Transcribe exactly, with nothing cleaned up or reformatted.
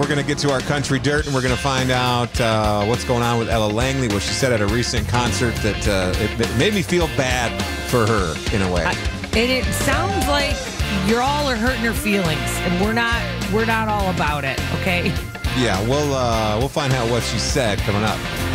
we're going to get to our country dirt, and we're going to find out uh, what's going on with Ella Langley, where she said at a recent concert that uh, it, it made me feel bad for her in a way. I, and it sounds like you're all are hurting her feelings, and we're not. We're not all about it. Okay. Yeah, we'll uh, we'll find out what she said coming up.